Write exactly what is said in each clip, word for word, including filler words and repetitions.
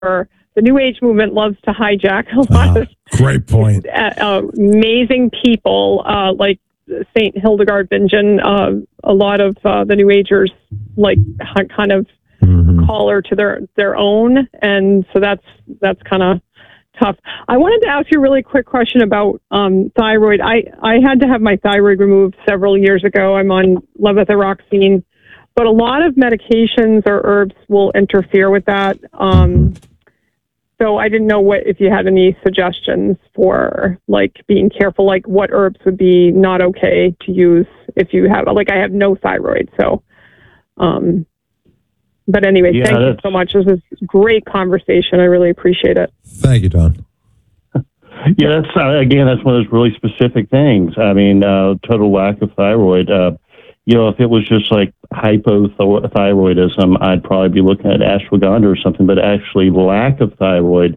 the New Age movement loves to hijack a lot uh, of great point. Uh, uh, amazing people uh, like Saint Hildegard Bingen. Uh, a lot of uh, the New Agers like kind of mm-hmm. call her to their their own, and so that's that's kind of tough. I wanted to ask you a really quick question about um, thyroid. I, I had to have my thyroid removed several years ago. I'm on levothyroxine, but a lot of medications or herbs will interfere with that. Um, so I didn't know what if you had any suggestions for like being careful, like what herbs would be not okay to use if you have, like I have no thyroid. So, um, but anyway, yeah, thank you so much. This is a great conversation. I really appreciate it. Thank you, Don. Yeah, that's uh, again, that's one of those really specific things. I mean, uh, total lack of thyroid. Uh, you know, if it was just like hypothyroidism, I'd probably be looking at ashwagandha or something. But actually, lack of thyroid,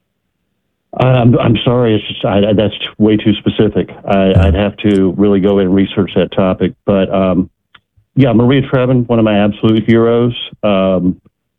I'm, I'm sorry, it's just I, that's way too specific. I, I'd have to really go in and research that topic. But um, yeah, Maria Trevin, one of my absolute heroes. Um,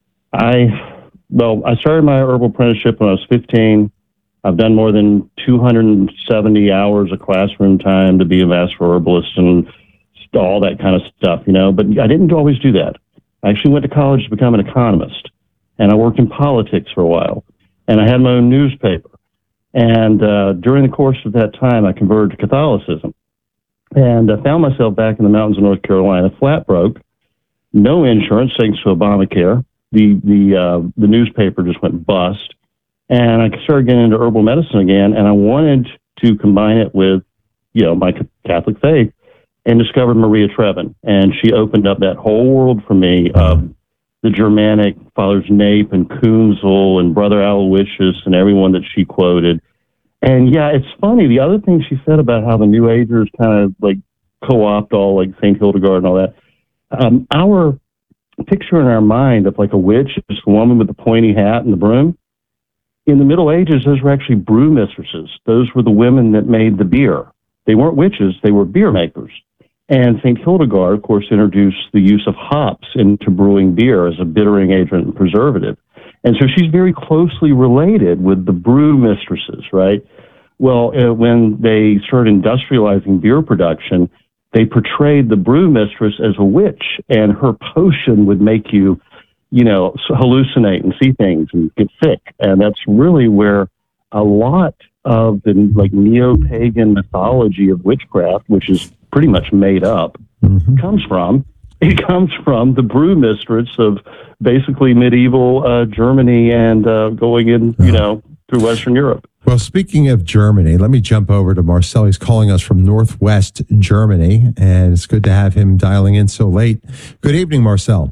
I well, I started my herbal apprenticeship when I was fifteen. I've done more than two hundred seventy hours of classroom time to be a vascular herbalist and all that kind of stuff, you know, but I didn't always do that. I actually went to college to become an economist, and I worked in politics for a while, and I had my own newspaper. And uh, during the course of that time, I converted to Catholicism, and I found myself back in the mountains of North Carolina, flat broke, no insurance thanks to Obamacare. The, the, uh, the newspaper just went bust. And I started getting into herbal medicine again, and I wanted to combine it with, you know, my Catholic faith, and discovered Maria Trevin. And she opened up that whole world for me of the Germanic Fathers Nape and Kunzel and Brother Aloysius and everyone that she quoted. And yeah, it's funny. The other thing she said about how the New Agers kind of like co-opt all like Saint Hildegard and all that. Um, our picture in our mind of like a witch is the woman with the pointy hat and the broom. In the Middle Ages, those were actually brew mistresses. Those were the women that made the beer. They weren't witches, they were beer makers. And Saint Hildegard, of course, introduced the use of hops into brewing beer as a bittering agent and preservative. And so she's very closely related with the brew mistresses, right? Well, uh, when they started industrializing beer production, they portrayed the brew mistress as a witch, and her potion would make you you know, hallucinate and see things and get sick. And that's really where a lot of the like neo-pagan mythology of witchcraft, which is pretty much made up, mm-hmm. comes from. It comes from the brew mistress of basically medieval uh, Germany and uh, going in, you know, through Western Europe. Well, speaking of Germany, let me jump over to Marcel. He's calling us from Northwest Germany, and it's good to have him dialing in so late. Good evening, Marcel.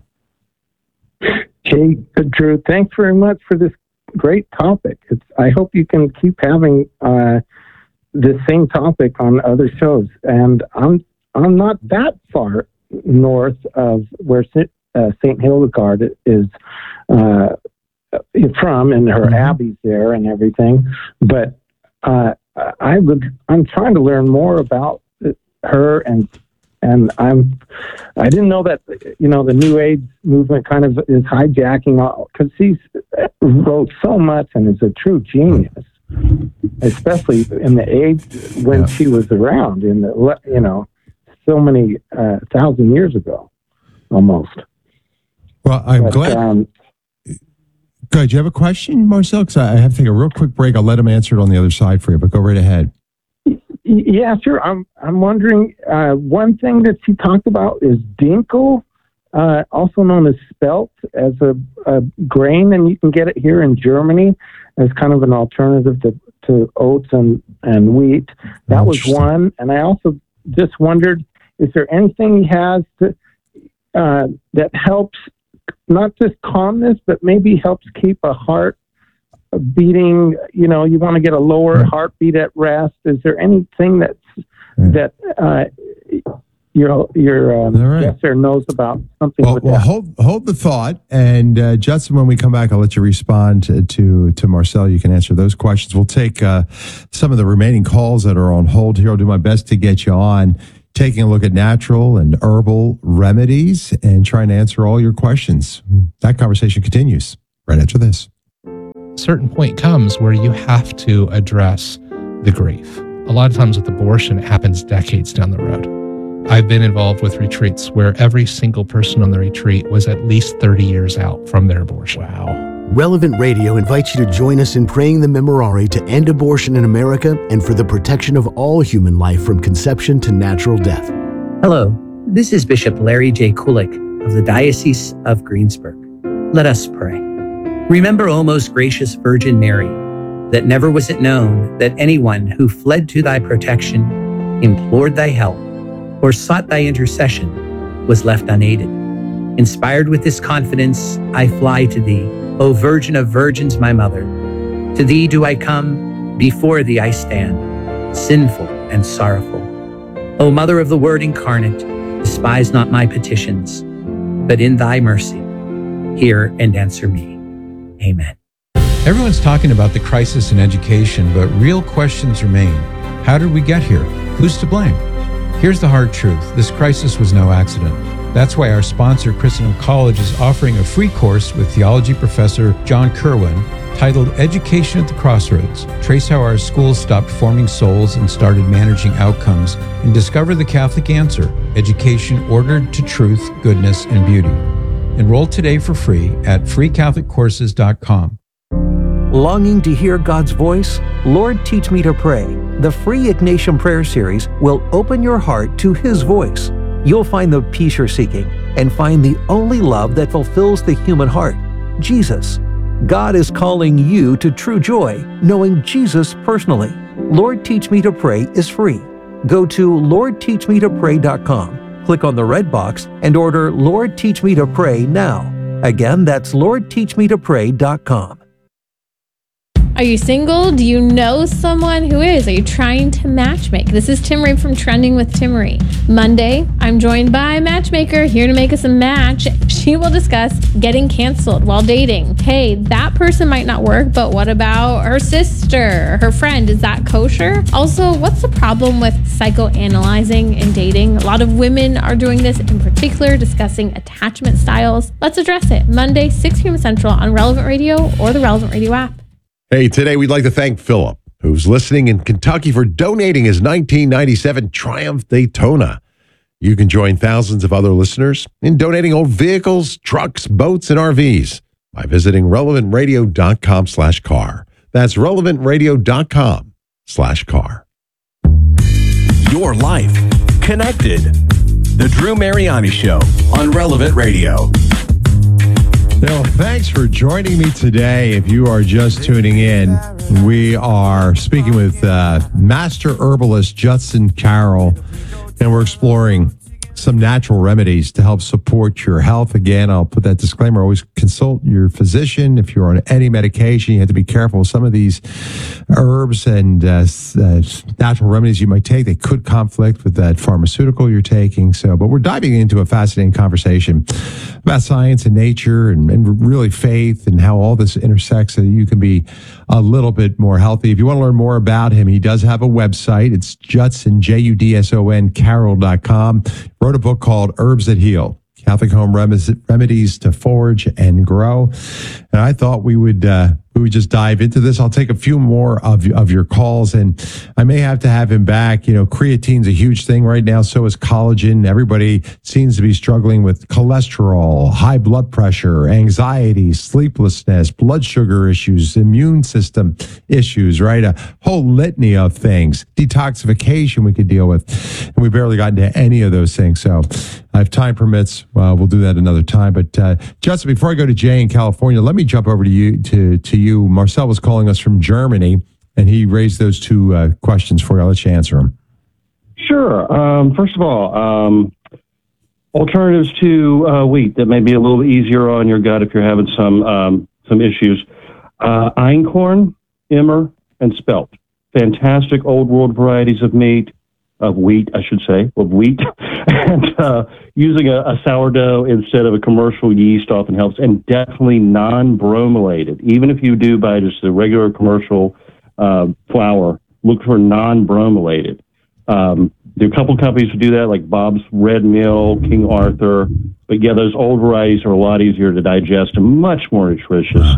Hey, Drew, thanks very much for this great topic. It's, I hope you can keep having uh, the same topic on other shows. And I'm I'm not that far north of where uh, Saint Hildegard is uh, from, and her mm-hmm. abbey's there and everything. But uh, I would I'm trying to learn more about her and. And I'm, I didn't know that, you know, the New Age movement kind of is hijacking all, because he wrote so much and is a true genius, especially in the age when yeah. she was around, in the, you know, so many uh, thousand years ago, almost. Well, I'm but, glad. Um, Good. Do you have a question, Marcel? Because I have to take a real quick break. I'll let him answer it on the other side for you, but go right ahead. Yeah, sure. I'm I'm wondering, uh, one thing that she talked about is dinkel, uh, also known as spelt, as a, a grain, and you can get it here in Germany as kind of an alternative to, to oats and, and wheat. That was one. And I also just wondered, is there anything he has to, uh, that helps not just calmness, but maybe helps keep a heart beating, you know, you want to get a lower right. heartbeat at rest. Is there anything that's, yeah. that uh, your your um, right. guest there knows about something well, with well, that? Hold, hold the thought. And uh, Justin, when we come back, I'll let you respond to, to, to Marcel. You can answer those questions. We'll take uh, some of the remaining calls that are on hold here. I'll do my best to get you on, taking a look at natural and herbal remedies and trying to answer all your questions. That conversation continues right after this. certain point comes where you have to address the grief. A lot of times with abortion, it happens decades down the road. I've been involved with retreats where every single person on the retreat was at least thirty years out from their abortion. Wow. Relevant Radio invites you to join us in praying the Memorare to end abortion in America and for the protection of all human life from conception to natural death. Hello, this is Bishop Larry J. Kulik of the Diocese of Greensburg. Let us pray. Remember, O most gracious Virgin Mary, that never was it known that anyone who fled to thy protection, implored thy help, or sought thy intercession was left unaided. Inspired with this confidence, I fly to thee, O Virgin of Virgins, my mother. To thee do I come, before thee I stand, sinful and sorrowful. O Mother of the Word incarnate, despise not my petitions, but in thy mercy, hear and answer me. Amen. Everyone's talking about the crisis in education, but real questions remain. How did we get here? Who's to blame? Here's the hard truth. This crisis was no accident. That's why our sponsor, Christendom College, is offering a free course with theology professor John Kerwin titled Education at the Crossroads. Trace how our schools stopped forming souls and started managing outcomes, and discover the Catholic answer, education ordered to truth, goodness, and beauty. Enroll today for free at free catholic courses dot com. Longing to hear God's voice? Lord, Teach Me to Pray. The free Ignatian Prayer Series will open your heart to His voice. You'll find the peace you're seeking and find the only love that fulfills the human heart, Jesus. God is calling you to true joy, knowing Jesus personally. Lord, Teach Me to Pray is free. Go to lord teach me to pray dot com, click on the red box, and order Lord, Teach Me to Pray now. Again, that's lord teach me to pray dot com. Are you single? Do you know someone who is? Are you trying to matchmake? This is Timmerie from Trending with Timmerie. Monday, I'm joined by a matchmaker here to make us a match. She will discuss getting canceled while dating. Hey, that person might not work, but what about her sister, her friend? Is that kosher? Also, what's the problem with psychoanalyzing in dating? A lot of women are doing this, in particular, discussing attachment styles. Let's address it. Monday, six p.m. Central on Relevant Radio or the Relevant Radio app. Hey, today we'd like to thank Philip, who's listening in Kentucky, for donating his nineteen ninety-seven Triumph Daytona. You can join thousands of other listeners in donating old vehicles, trucks, boats, and R Vs by visiting relevant radio dot com slash car. That's relevant radio dot com slash car. Your life connected. The Drew Mariani Show on Relevant Radio. Well, thanks for joining me today. If you are just tuning in, we are speaking with uh, master herbalist Judson Carroll, and we're exploring some natural remedies to help support your health. Again, I'll put that disclaimer, always consult your physician. If you're on any medication, you have to be careful. Some of these herbs and uh, uh, natural remedies you might take, they could conflict with that pharmaceutical you're taking. So, but we're diving into a fascinating conversation about science and nature and, and really faith and how all this intersects so that you can be a little bit more healthy. If you want to learn more about him, he does have a website. It's Judson, J U D S O N, Carroll dot com. Wrote a book called Herbs That Heal, Catholic Home Remedies to Forage and Grow. And I thought we would uh, we would just dive into this. I'll take a few more of, of your calls, and I may have to have him back. You know, creatine's a huge thing right now. So is collagen. Everybody seems to be struggling with cholesterol, high blood pressure, anxiety, sleeplessness, blood sugar issues, immune system issues, right? A whole litany of things. Detoxification we could deal with. And we barely got into any of those things. So if time permits, uh, we'll do that another time. But uh, Justin, before I go to Jay in California, let me jump over to you. To, to you. Marcel was calling us from Germany, and he raised those two uh, questions for you. I'll let you answer them. Sure. Um, first of all, um, alternatives to uh, wheat that may be a little bit easier on your gut if you're having some um, some issues. Uh, einkorn, emmer, and spelt. Fantastic old world varieties of meat. Of wheat, I should say, of wheat, and uh, using a, a sourdough instead of a commercial yeast often helps, and definitely non-bromilated. Even if you do buy just the regular commercial uh, flour, look for non-bromilated. Um, there are a couple companies who do that, like Bob's Red Mill, King Arthur, but yeah, those old varieties are a lot easier to digest and much more nutritious.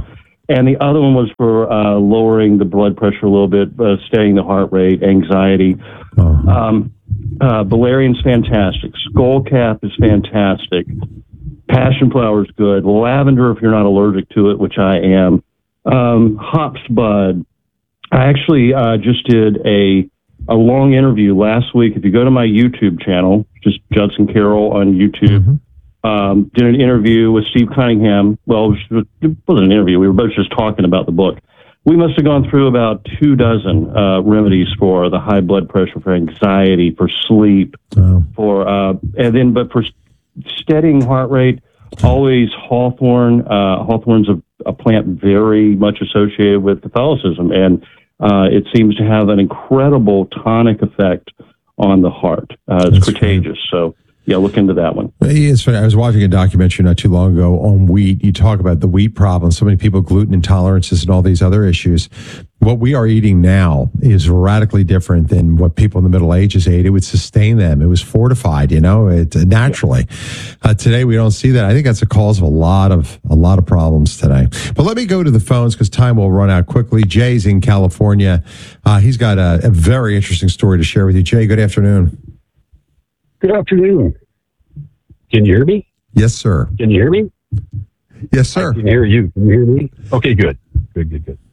And the other one was for uh, lowering the blood pressure a little bit, uh, steadying the heart rate, anxiety. Uh-huh. Um, uh, Valerian's fantastic. Skullcap is fantastic. Passion flower is good. Lavender, if you're not allergic to it, which I am. Um, hops bud. I actually uh, just did a a long interview last week. If you go to my YouTube channel, just Judson Carroll on YouTube, mm-hmm. um, did an interview with Steve Cunningham. Well, it, was, it wasn't an interview. We were both just talking about the book. We must have gone through about two dozen uh, remedies for the high blood pressure, for anxiety, for sleep, oh. for uh, and then but for steadying heart rate, always hawthorn. Uh, hawthorn's a, a plant very much associated with Catholicism, and uh, it seems to have an incredible tonic effect on the heart. Uh, it's That's contagious, right. so yeah, look into that one. It's funny. I was watching a documentary not too long ago on wheat. You talk about the wheat problem. So many people, gluten intolerances and all these other issues. What we are eating now is radically different than what people in the Middle Ages ate. It would sustain them. It was fortified, you know, it naturally. Uh, today we don't see that. I think that's a cause of a lot of a lot of problems today. But let me go to the phones because time will run out quickly. Jay's in California. Uh, he's got a, a very interesting story to share with you. Jay, good afternoon. Good afternoon. Can you hear me? Yes, sir. Can you hear me? Yes, sir. I can hear you. Can you hear me? Okay, good. Good, good, good.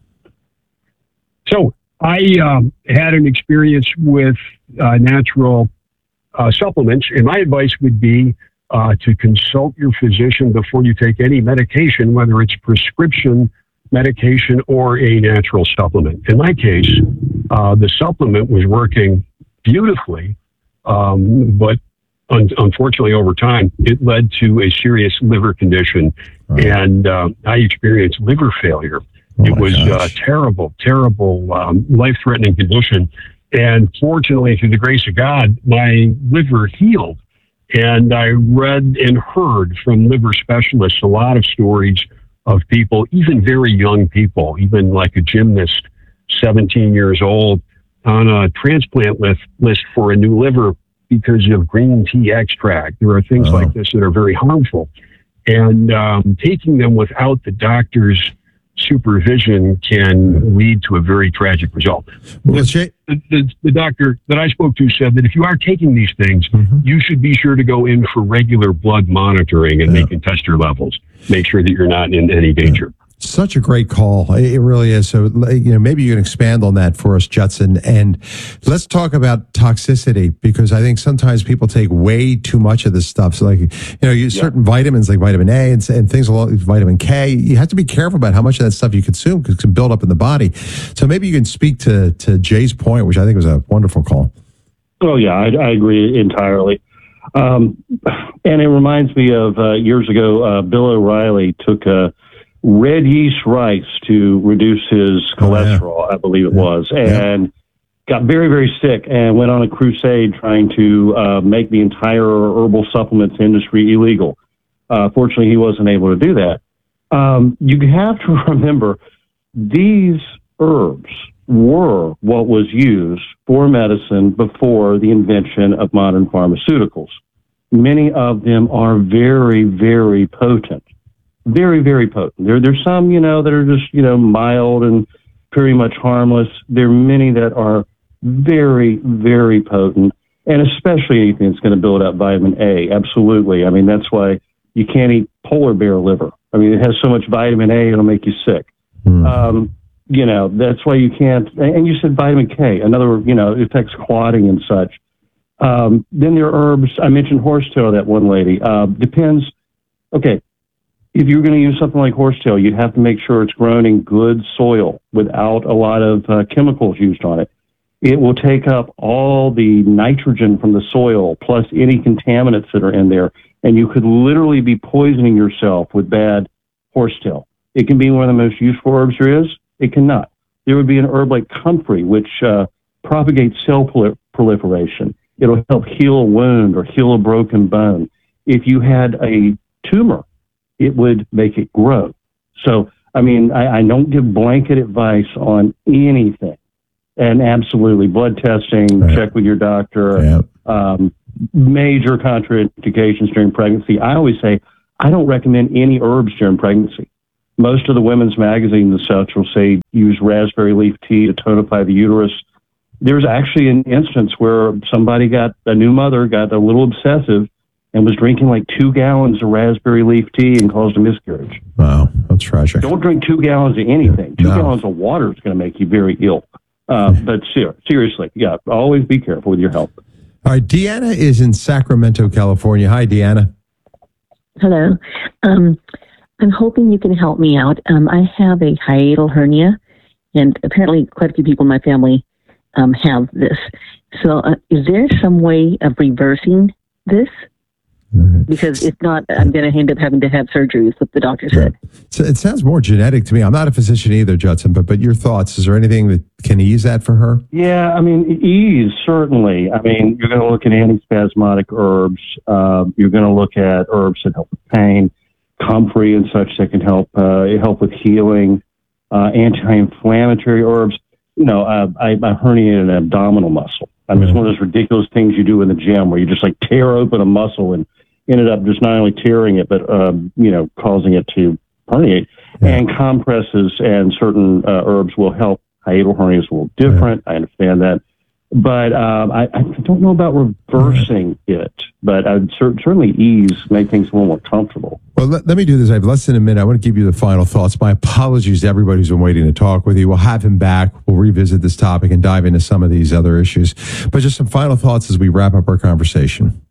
So I um, had an experience with uh, natural uh, supplements, and my advice would be uh, to consult your physician before you take any medication, whether it's prescription medication or a natural supplement. In my case, uh, the supplement was working beautifully, um, but un- unfortunately over time, it led to a serious liver condition, oh. and uh, I experienced liver failure. Oh it was a terrible, terrible, um, life-threatening condition. And fortunately, through the grace of God, my liver healed. And I read and heard from liver specialists a lot of stories of people, even very young people, even like a gymnast, seventeen years old, on a transplant list, list for a new liver because of green tea extract. There are things oh. like this that are very harmful. And um, taking them without the doctor's supervision can lead to a very tragic result. Well, Jay- the, the, the doctor that I spoke to said that if you are taking these things, mm-hmm. you should be sure to go in for regular blood monitoring, and yeah. they can test your levels, make sure that you're not in any danger. Yeah. Such a great call. It really is. So, you know, maybe you can expand on that for us, Judson. And let's talk about toxicity, because I think sometimes people take way too much of this stuff. So, like, you know, you, yeah. certain vitamins like vitamin A and, and things along vitamin K, you have to be careful about how much of that stuff you consume because it can build up in the body. So maybe you can speak to, to Jay's point, which I think was a wonderful call. Oh, yeah, I, I agree entirely. Um, and it reminds me of uh, years ago, uh, Bill O'Reilly took a red yeast rice to reduce his cholesterol, oh, yeah. I believe it yeah. was, and yeah. got very, very sick and went on a crusade trying to uh, make the entire herbal supplements industry illegal. Uh, fortunately, he wasn't able to do that. Um, you have to remember, these herbs were what was used for medicine before the invention of modern pharmaceuticals. Many of them are very, very potent. Very, very potent. There, there's some, you know, that are just, you know, mild and pretty much harmless. There are many that are very, very potent, and especially anything that's going to build up vitamin A. Absolutely. I mean, that's why you can't eat polar bear liver. I mean, it has so much vitamin A, it'll make you sick. Mm. Um, you know, that's why you can't. And you said vitamin K, another, you know, it affects clotting and such. Um, then there are herbs. I mentioned horsetail, that one lady. Uh, depends. Okay. If you're going to use something like horsetail, you'd have to make sure it's grown in good soil without a lot of uh, chemicals used on it. It will take up all the nitrogen from the soil plus any contaminants that are in there, and you could literally be poisoning yourself with bad horsetail. It can be one of the most useful herbs there is. It cannot. There would be an herb like comfrey, which uh, propagates cell prol- proliferation. It'll help heal a wound or heal a broken bone. If you had a tumor, it would make it grow. So, I mean, I, I don't give blanket advice on anything. And absolutely, blood testing, right. check with your doctor, yeah. um, major contraindications during pregnancy. I always say, I don't recommend any herbs during pregnancy. Most of the women's magazines and such will say use raspberry leaf tea to tonify the uterus. There's actually an instance where somebody got, a new mother got a little obsessive and was drinking like two gallons of raspberry leaf tea and caused a miscarriage. Wow, that's tragic. Don't drink two gallons of anything. Two No. gallons of water is going to make you very ill. Uh, but ser- seriously, yeah, always be careful with your health. All right, Deanna is in Sacramento, California. Hi, Deanna. Hello. Um, I'm hoping you can help me out. Um, I have a hiatal hernia, and apparently quite a few people in my family um, have this. So uh, is there some way of reversing this? Mm-hmm. Because if not, I'm going to end up having to have surgery, is what the doctor said. So it sounds more genetic to me. I'm not a physician either, Judson, but but your thoughts, is there anything that can ease that for her? Yeah, I mean, ease, certainly. I mean, you're going to look at antispasmodic herbs. Um, you're going to look at herbs that help with pain, comfrey and such that can help uh, help with healing, uh, anti-inflammatory herbs. You know, uh, I, I herniated an abdominal muscle. I mean, it's one of those ridiculous things you do in the gym where you just like tear open a muscle and ended up just not only tearing it, but, um, you know, causing it to herniate. Yeah. And compresses and certain uh, herbs will help. Hiatal hernia is a little different. Yeah. I understand that. But um, I, I don't know about reversing it, but I would cer- certainly ease, make things a little more comfortable. Well, let, let me do this. I have less than a minute. I want to give you the final thoughts. My apologies to everybody who's been waiting to talk with you. We'll have him back. We'll revisit this topic and dive into some of these other issues. But just some final thoughts as we wrap up our conversation.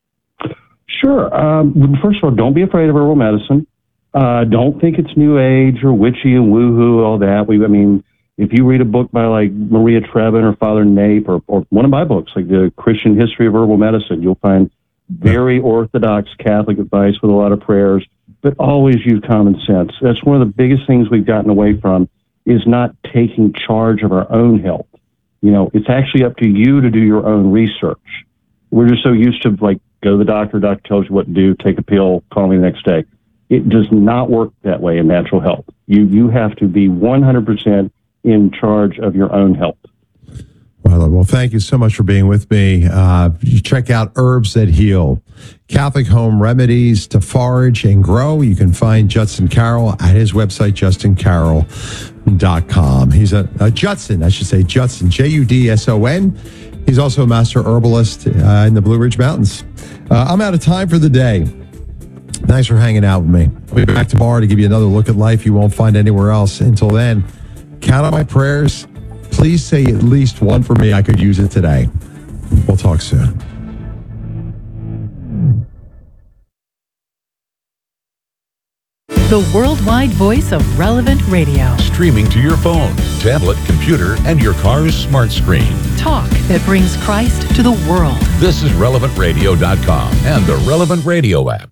Sure. Um, first of all, don't be afraid of herbal medicine. Uh, don't think it's new age or witchy and woohoo, all that. We, I mean, if you read a book by like Maria Trevin or Father Nape or, or one of my books, like the Christian History of Herbal Medicine, you'll find very orthodox Catholic advice with a lot of prayers, but always use common sense. That's one of the biggest things we've gotten away from, is not taking charge of our own health. You know, it's actually up to you to do your own research. We're just so used to like, go to the doctor, doctor tells you what to do, take a pill, call me the next day. It does not work that way in natural health. You you have to be one hundred percent in charge of your own health. Well, well, thank you so much for being with me. Uh, you check out Herbs That Heal, Catholic Home Remedies to Forage and Grow. You can find Judson Carroll at his website, justin carroll dot com. He's a, a Judson, I should say, Judson, J U D S O N. He's also a master herbalist uh, in the Blue Ridge Mountains. Uh, I'm out of time for the day. Thanks for hanging out with me. I'll be back tomorrow to give you another look at life you won't find anywhere else. Until then, count on my prayers. Please say at least one for me. I could use it today. We'll talk soon. The worldwide voice of Relevant Radio. Streaming to your phone, tablet, computer, and your car's smart screen. Talk that brings Christ to the world. This is relevant radio dot com and the Relevant Radio app.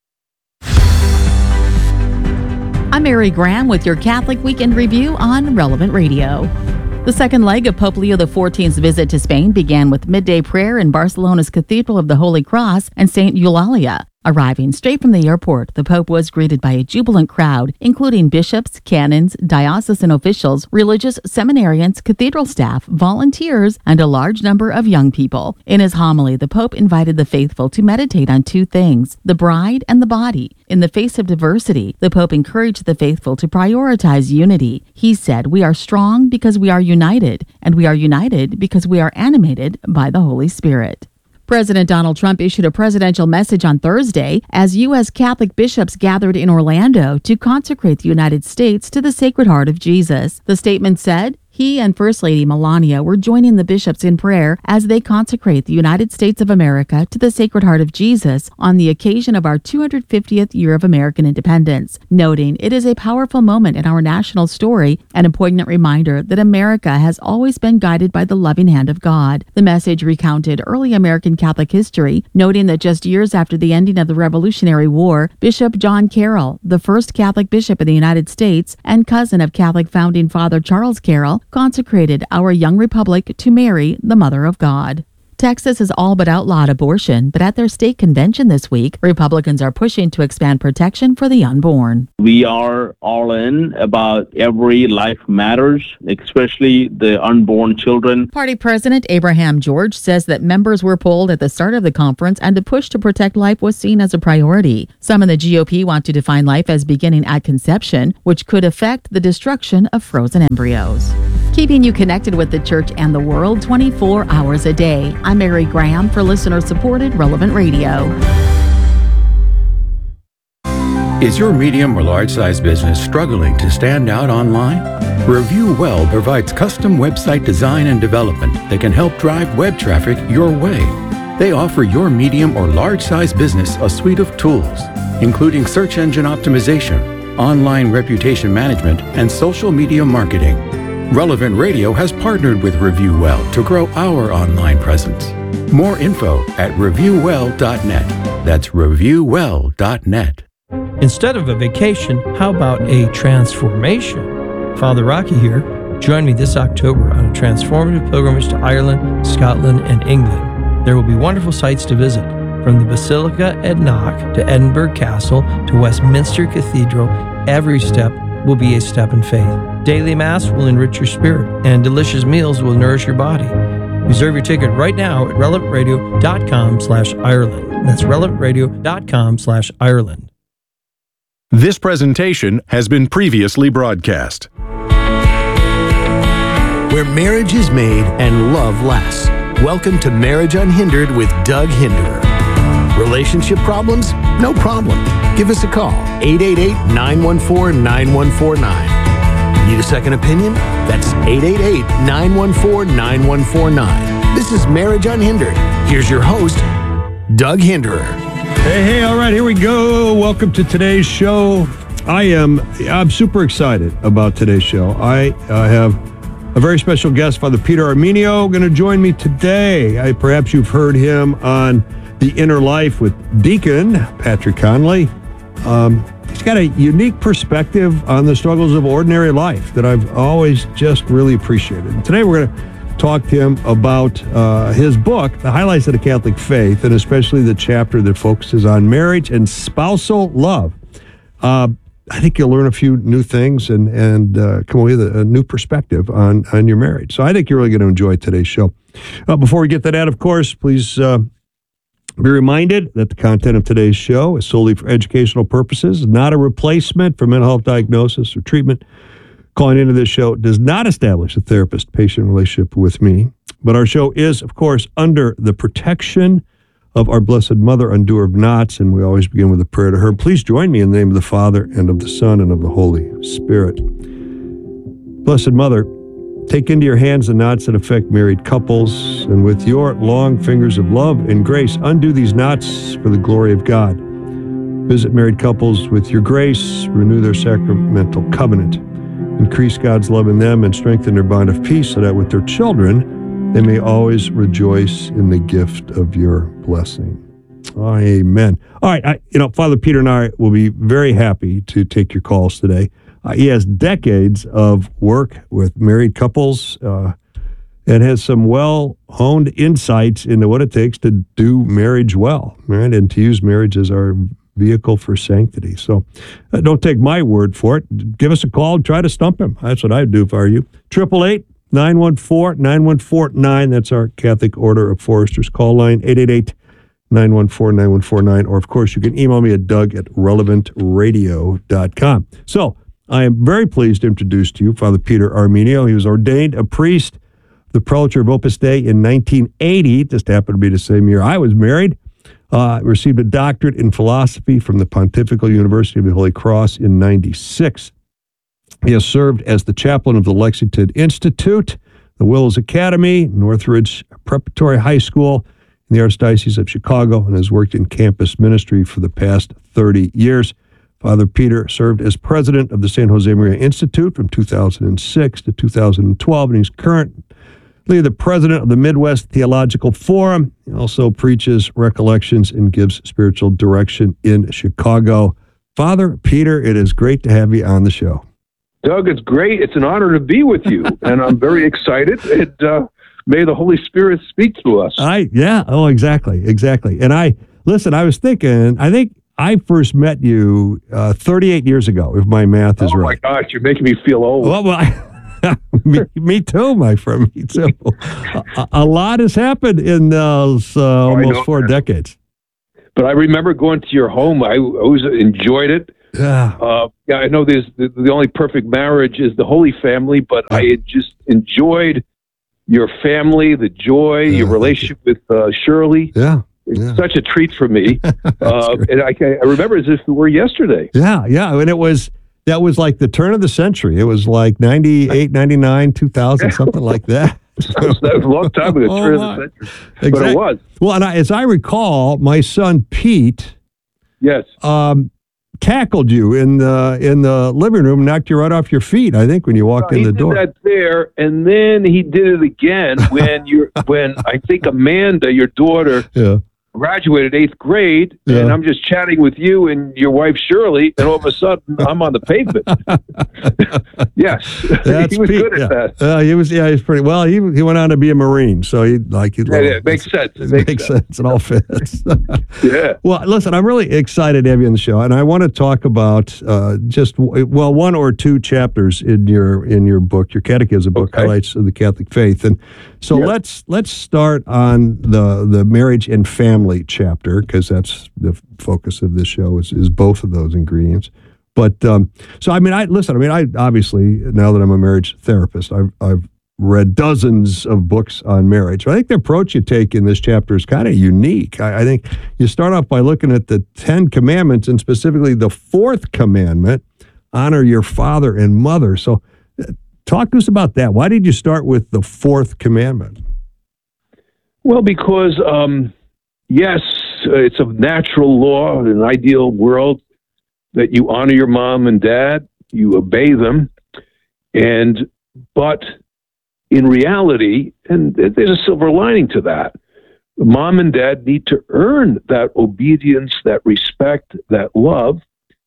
I'm Mary Graham with your Catholic Weekend Review on Relevant Radio. The second leg of Pope Leo the fourteenth's visit to Spain began with midday prayer in Barcelona's Cathedral of the Holy Cross and Saint Eulalia. Arriving straight from the airport, the Pope was greeted by a jubilant crowd, including bishops, canons, diocesan officials, religious seminarians, cathedral staff, volunteers, and a large number of young people. In his homily, the Pope invited the faithful to meditate on two things, the bride and the body. In the face of diversity, the Pope encouraged the faithful to prioritize unity. He said, "We are strong because we are united, and we are united because we are animated by the Holy Spirit." President Donald Trump issued a presidential message on Thursday as U S Catholic bishops gathered in Orlando to consecrate the United States to the Sacred Heart of Jesus. The statement said, he and First Lady Melania were joining the bishops in prayer as they consecrate the United States of America to the Sacred Heart of Jesus on the occasion of our two hundred fiftieth year of American independence, noting it is a powerful moment in our national story and a poignant reminder that America has always been guided by the loving hand of God. The message recounted early American Catholic history, noting that just years after the ending of the Revolutionary War, Bishop John Carroll, the first Catholic bishop in the United States and cousin of Catholic founding father Charles Carroll, consecrated our young republic to Mary, the Mother of God. Texas has all but outlawed abortion, but at their state convention this week, Republicans are pushing to expand protection for the unborn. We are all in about every life matters, especially the unborn children. Party President Abraham George says that members were polled at the start of the conference and the push to protect life was seen as a priority. Some in the G O P want to define life as beginning at conception, which could affect the destruction of frozen embryos. Keeping you connected with the church and the world twenty-four hours a day. I'm Mary Graham for listener-supported Relevant Radio. Is your medium or large-size business struggling to stand out online? Review Well provides custom website design and development that can help drive web traffic your way. They offer your medium or large-size business a suite of tools, including search engine optimization, online reputation management, and social media marketing. Relevant Radio has partnered with Review Well to grow our online presence. More info at review well dot net. That's review well dot net. Instead of a vacation, how about a transformation? Father Rocky here. Join me this October on a transformative pilgrimage to Ireland, Scotland, and England. There will be wonderful sights to visit, from the Basilica at Knock to Edinburgh Castle to Westminster Cathedral. Every step will be a step in faith. Daily Mass will enrich your spirit, and delicious meals will nourish your body. Reserve your ticket right now at relevant radio dot com slash Ireland. That's relevant radio dot com slash Ireland. This presentation has been previously broadcast. Where marriage is made and love lasts. Welcome to Marriage Unhindered with Doug Hinderer. Relationship problems? No problem. Give us a call, eight eight eight, nine one four, nine one four nine. Need a second opinion? That's eight eight eight, nine one four, nine one four nine. This is Marriage Unhindered. Here's your host, Doug Hinderer. Hey, hey, all right, here we go. Welcome to today's show. I am I'm super excited about today's show. I uh, have a very special guest, Father Peter Armenio, going to join me today. I, perhaps you've heard him on The Inner Life with Deacon Patrick Conley. Um, he's got a unique perspective on the struggles of ordinary life that I've always just really appreciated. And today we're going to talk to him about uh, his book, The Highlights of the Catholic Faith, and especially the chapter that focuses on marriage and spousal love. Uh, I think you'll learn a few new things and and uh, come away with a, a new perspective on, on your marriage. So I think you're really going to enjoy today's show. Uh, before we get to that, of course, please uh, be reminded that the content of today's show is solely for educational purposes, not a replacement for mental health diagnosis or treatment. Calling into this show does not establish a therapist-patient relationship with me, but our show is, of course, under the protection of our Blessed Mother, undoer of knots, and we always begin with a prayer to her. Please join me in the name of the Father, and of the Son, and of the Holy Spirit. Blessed Mother, take into your hands the knots that affect married couples, and with your long fingers of love and grace, undo these knots for the glory of God. Visit married couples with your grace, renew their sacramental covenant, increase God's love in them, and strengthen their bond of peace, so that with their children, they may always rejoice in the gift of your blessing. Amen. All right, I, you know, Father Peter and I will be very happy to take your calls today. Uh, he has decades of work with married couples uh, and has some well-honed insights into what it takes to do marriage well, right? And to use marriage as our vehicle for sanctity. So uh, don't take my word for it. Give us a call and try to stump him. That's what I'd do if I were you. Triple eight. nine one four, nine one four nine. That's our Catholic Order of Foresters call line, eight eight eight, nine one four, nine one four nine. Or, of course, you can email me at doug at relevant radio dot com. So, I am very pleased to introduce to you Father Peter Armenio. He was ordained a priest, the prelature of Opus Dei in nineteen eighty. It just happened to be the same year I was married. Uh, received a doctorate in philosophy from the Pontifical University of the Holy Cross in ninety-six. He has served as the chaplain of the Lexington Institute, the Willows Academy, Northridge Preparatory High School, in the Archdiocese of Chicago, and has worked in campus ministry for the past thirty years. Father Peter served as president of the San Jose Maria Institute from two thousand six to two thousand twelve, and he's currently the president of the Midwest Theological Forum. He also preaches recollections and gives spiritual direction in Chicago. Father Peter, it is great to have you on the show. Doug, it's great. It's an honor to be with you, and I'm very excited. And uh, may the Holy Spirit speak to us. I yeah. Oh, exactly, exactly. And I listen. I was thinking. I think I first met you uh, thirty-eight years ago, if my math is oh right. Oh my gosh, you're making me feel old. Well, well I, me, me too, my friend. Me too. a, a lot has happened in those uh, oh, almost four that. decades. But I remember going to your home. I always enjoyed it. Yeah. Uh, yeah, I know there's the, the only perfect marriage is the Holy Family, but yeah. I just enjoyed your family, the joy, yeah, your relationship with uh, Shirley. Yeah. It's yeah. such a treat for me. uh, and I, I remember as if it were yesterday. Yeah, yeah. And it was, that was like the turn of the century. It was like ninety-eight, ninety-nine, two thousand, something like that. that was a long time ago, oh, turn of the century. Exactly. But it was. Well, and I, as I recall, my son Pete yes, um, tackled you in the in the living room, knocked you right off your feet, I think, when you walked uh, in the did door. That there, and then he did it again when you're when I think Amanda, your daughter, yeah. graduated eighth grade, yeah. and I'm just chatting with you and your wife Shirley, and all of a sudden I'm on the pavement. yes, That's he was Pete, good at yeah. that. Uh, he was, yeah, he's pretty well. He he went on to be a Marine, so he like he. Yeah, yeah, it makes sense. It, it makes, makes sense. sense. It all fits. yeah. Well, listen, I'm really excited to have you on the show, and I want to talk about uh, just well one or two chapters in your in your book, your catechism book, okay. Highlights of the Catholic Faith, and so yeah. let's let's start on the the marriage and family chapter, because that's the focus of this show is, is both of those ingredients. But um, so I mean, I listen. I mean, I obviously now that I'm a marriage therapist, I've I've read dozens of books on marriage. I think the approach you take in this chapter is kind of unique. I, I think you start off by looking at the Ten Commandments, and specifically the fourth commandment: honor your father and mother. So, uh, talk to us about that. Why did you start with the fourth commandment? Well, because um, yes, it's a natural law in an ideal world that you honor your mom and dad, you obey them, and but in reality, and there's a silver lining to that, mom and dad need to earn that obedience, that respect, that love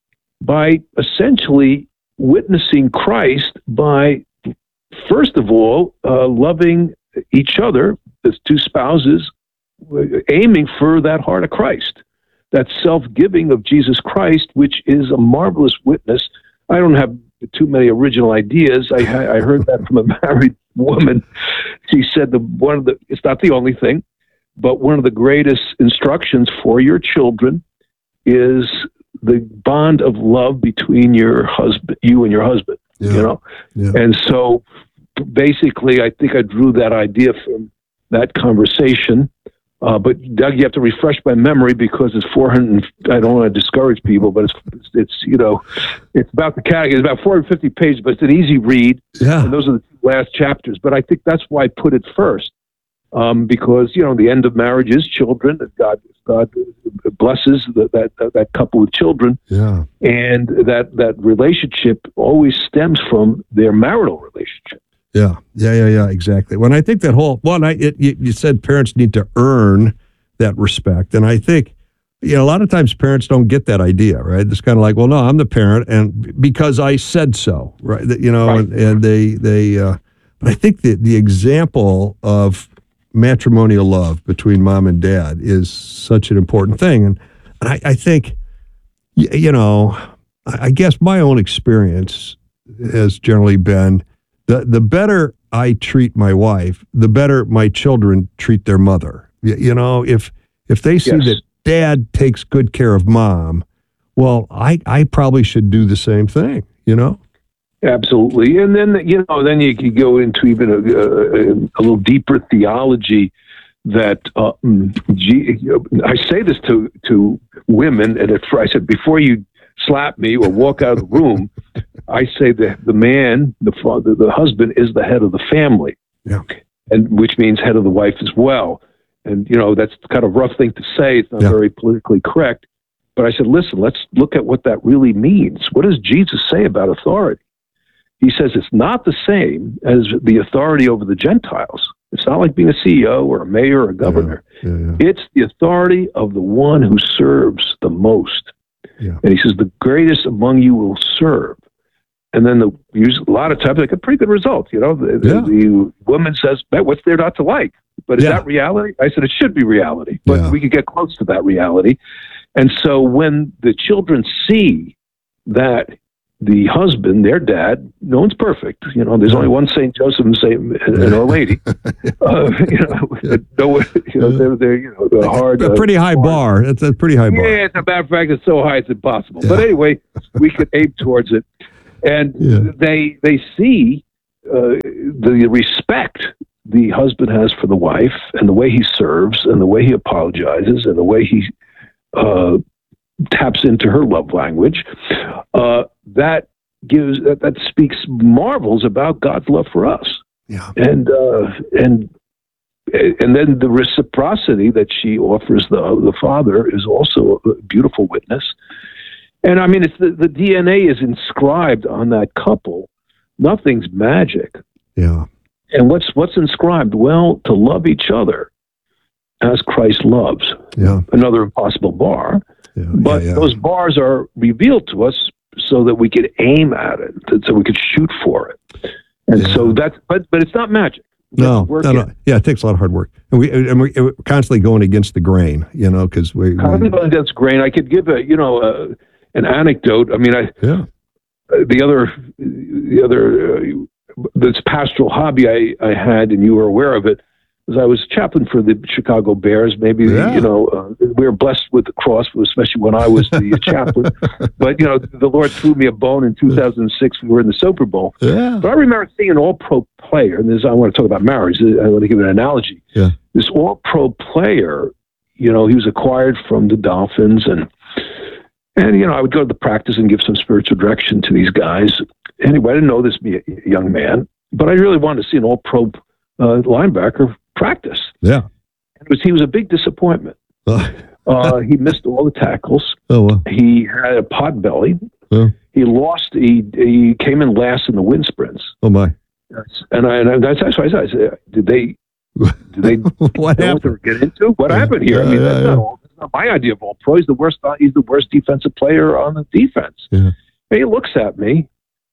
by essentially witnessing Christ by, first of all, uh, loving each other as two spouses, aiming for that heart of Christ, that self-giving of Jesus Christ, which is a marvelous witness. I don't have too many original ideas. I, I heard that from a married woman. She said the one of the it's not the only thing, but one of the greatest instructions for your children is the bond of love between your husband, you and your husband. Yeah. You know, yeah. and so basically, I think I drew that idea from that conversation. Uh, but Doug, you have to refresh my memory because it's four hundred. I don't want to discourage people, but it's it's, it's you know, it's about the category. It's about four hundred fifty pages, but it's an easy read. Yeah. And those are the two last chapters. But I think that's why I put it first, um, because you know the end of marriage is children, and God God blesses the, that, that that couple with children. Yeah. And that that relationship always stems from their marital relationship. Yeah, yeah, yeah, yeah, exactly. When I think that whole, well, I, it, you, you said parents need to earn that respect. And I think, you know, a lot of times parents don't get that idea, right? It's kind of like, well, no, I'm the parent, and because I said so, right? You know, right. and, and they, they, uh, but I think that the example of matrimonial love between mom and dad is such an important thing. And, and I, I think, you know, I guess my own experience has generally been, The the better I treat my wife, the better my children treat their mother. You, you know, if if they see yes. that dad takes good care of mom, well, I, I probably should do the same thing, you know? Absolutely. And then, you know, then you could go into even a, a, a little deeper theology that, uh, I say this to, to women, and if I said, before you slap me or walk out of the room, I say that the man, the father, the husband is the head of the family. Yeah. And which means head of the wife as well. And, you know, that's kind of a rough thing to say. It's not yeah. very politically correct. But I said, listen, let's look at what that really means. What does Jesus say about authority? He says it's not the same as the authority over the Gentiles. It's not like being a C E O or a mayor or a governor. Yeah. Yeah, yeah. It's the authority of the one who serves the most. Yeah. And he says, the greatest among you will serve. and then the use a lot of times they get pretty good results. You know, the, Yeah. the, the woman says, "Man, what's there not to like?" But is Yeah. that reality? I said it should be reality, but Yeah. we could get close to that reality. And so when the children see that the husband, their dad, no one's perfect. You know, there's only one Saint Joseph and Saint and Our Lady. uh, you know, no, you know, they're, they're you know the hard, A uh, pretty high bar. It's a pretty high bar. yeah, it's a matter of fact, it's so high it's impossible. But anyway, we could aim towards it, and they they see uh, the respect the husband has for the wife, and the way he serves, and the way he apologizes, and the way he uh, taps into her love language. Uh, that gives that, that speaks marvels about God's love for us. Yeah, and uh, and. And then the reciprocity that she offers the the father is also a beautiful witness. And I mean, it's the, the D N A is inscribed on that couple. Nothing's magic. Yeah. And what's what's inscribed? Well, to love each other as Christ loves. Yeah. Another impossible bar. Yeah, but yeah, yeah. those bars are revealed to us so that we could aim at it, so we could shoot for it. And so that's but but it's not magic. No, work no, it. no. Yeah, it takes a lot of hard work, and we and we- we're constantly going against the grain, you know, because we, Kind we of against grain. I could give a you know uh, an anecdote. I mean, I yeah. uh, the other the other uh, this pastoral hobby I I had, and you were aware of it, was I was chaplain for the Chicago Bears. Maybe Yeah. you know uh, we were blessed with the cross, especially when I was the chaplain. But you know, the Lord threw me a bone in two thousand six. We were in the Super Bowl. Yeah. But I remember seeing an All-Pro player, and this I want to talk about marriage. I want to give an analogy. Yeah. This All-Pro player, you know, he was acquired from the Dolphins, and and you know, I would go to the practice and give some spiritual direction to these guys. Anyway, I didn't know this be a young man, but I really wanted to see an All-Pro uh, linebacker practice. Yeah. It was, he was a big disappointment. uh, he missed all the tackles. Oh, well. He had a pot belly. Yeah. He lost. He he came in last in the wind sprints. Oh my. That's, and I, and I, that's, that's why I said, I said, did they, did they what know what they were getting into? What happened here? I mean, Yeah, that's, yeah, not yeah. all, that's not my idea of all pro. He's the worst. He's the worst defensive player on the defense. Yeah. And he looks at me,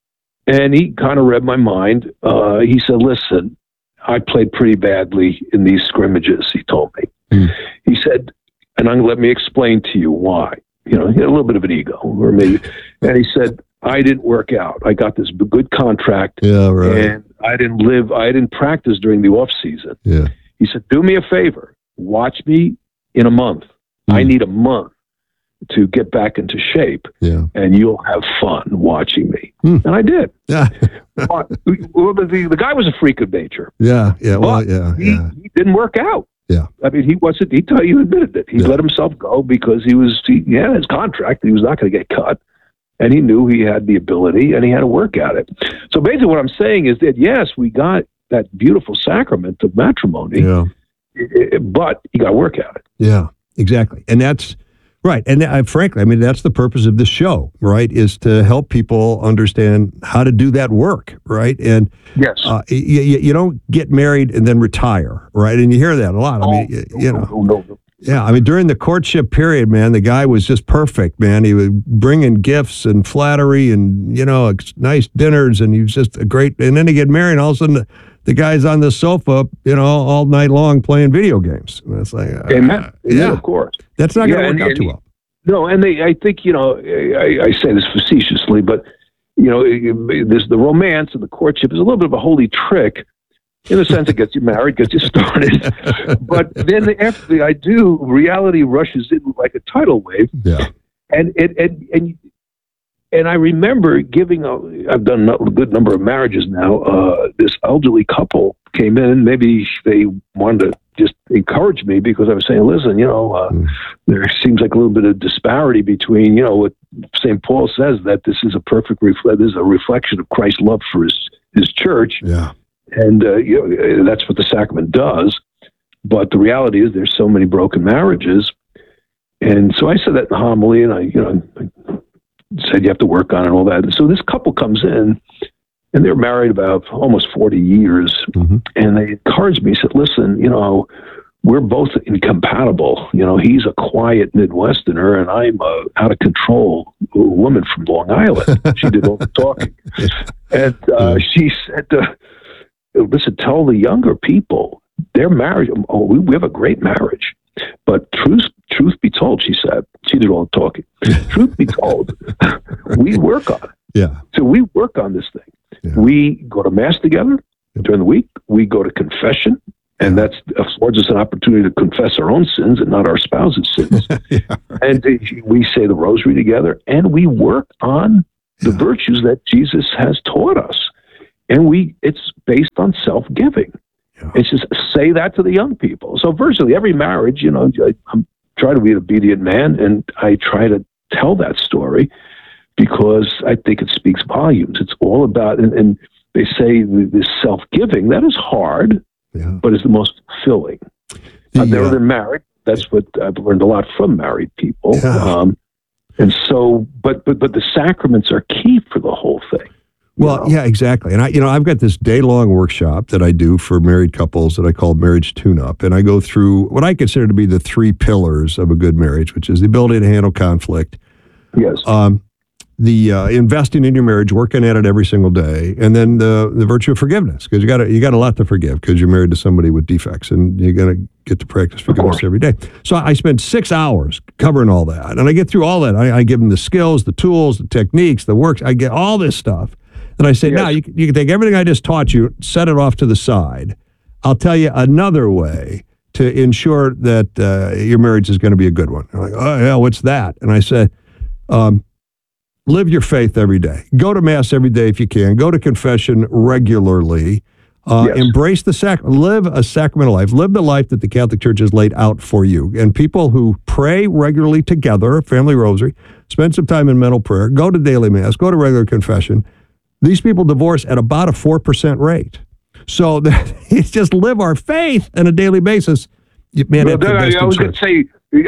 and he kind of read my mind. Uh, he said, "Listen, I played pretty badly in these scrimmages." He told me. Mm. He said, "And I'm, let me explain to you why." You know, he had a little bit of an ego, or maybe. And he said, "I didn't work out. I got this good contract, Yeah, right. and I didn't live. I didn't practice during the off season." Yeah. He said, "Do me a favor. Watch me in a month. I need a month to get back into shape, Yeah. and you'll have fun watching me." And I did. Yeah. But, well, the, the, the guy was a freak of nature. Yeah. Yeah. Well, But yeah. he, Yeah. he didn't work out. Yeah. I mean, he wasn't. He tell you admitted it. He let himself go because he was. He, he had his contract. He was not going to get cut, and he knew he had the ability, and he had to work at it. So basically, what I'm saying is that yes, we got that beautiful sacrament of matrimony, Yeah. i- i- but you got to work at it. Yeah, exactly. And that's right. And I, frankly, I mean, that's the purpose of this show, right? Is to help people understand how to do that work, right? And yes, uh, you, you don't get married and then retire, right? And you hear that a lot. I mean, you, you know, yeah. I mean, during the courtship period, man, the guy was just perfect, man. He was bringing gifts and flattery and, you know, ex- nice dinners, and he was just a great. And then they get married, and all of a sudden, the, the guy's on the sofa, you know, all night long playing video games. And it's like, uh, Amen. yeah, Yeah, of course. That's not going Yeah, to and- work out and too he- well. No, and they, I think, you know, I, I say this facetiously, but, you know, this, the romance and the courtship is a little bit of a holy trick in the sense it gets you married, gets you started. But then after I do, reality rushes in like a tidal wave. Yeah. And, and, and, and, and I remember giving, a, I've done a good number of marriages now. Uh, this elderly couple came in, maybe they wanted to just encourage me because I was saying, listen, you know, uh, Mm. there seems like a little bit of disparity between, you know, what Saint Paul says that this is a perfect reflect, this is a reflection of Christ's love for his, his church. Yeah. And, uh, you know, that's what the sacrament does. But the reality is there's so many broken marriages. And so I said that in the homily, and I, you know, I said you have to work on it and all that. And so this couple comes in, and they're married about almost forty years. Mm-hmm. And they encouraged me, said, listen, you know, we're both incompatible. You know, he's a quiet Midwesterner, and I'm a out of control woman from Long Island. She did all the talking, and uh, she said, uh, "Listen, tell the younger people their marriage. Oh, we, we have a great marriage, but truth, truth be told," she said, she did all the talking. Truth be told, we work on it. Yeah. So we work on this thing. Yeah. We go to mass together during the week. We go to confession. And that affords us an opportunity to confess our own sins and not our spouse's sins. yeah, right. And we say the rosary together, and we work on the yeah. virtues that Jesus has taught us. And we it's based on self-giving. Yeah. It's just say that to the young people. So virtually every marriage, you know, I, I'm trying to be an obedient man, and I try to tell that story because I think it speaks volumes. It's all about, and, and they say this self-giving, that is hard. Yeah. But it's the most fulfilling. The, I've never uh, been married. That's what I've learned a lot from married people. Yeah. Um, and so, but, but but the sacraments are key for the whole thing. Well, know? yeah, exactly. And I, you know, I've got this day-long workshop that I do for married couples that I call Marriage Tune-Up, and I go through what I consider to be the three pillars of a good marriage, which is the ability to handle conflict. Yes. Um, the uh, investing in your marriage, working at it every single day, and then the the virtue of forgiveness, because you got you got a lot to forgive because you're married to somebody with defects, and you got to get to practice forgiveness every day. So I spend six hours covering all that, and I get through all that. I, I give them the skills, the tools, the techniques, the works. I get all this stuff, and I say, yes. now you you can take everything I just taught you, set it off to the side. I'll tell you another way to ensure that uh, your marriage is going to be a good one. They're like, oh yeah, what's that? And I said, um. live your faith every day. Go to Mass every day if you can. Go to confession regularly. Uh, yes. Embrace the sac. Live a sacramental life. Live the life that the Catholic Church has laid out for you. And people who pray regularly together, family rosary, spend some time in mental prayer, go to daily Mass, go to regular confession. These people divorce at about a four percent rate. So that, it's just live our faith on a daily basis. You, man, well, then, I, I was going to say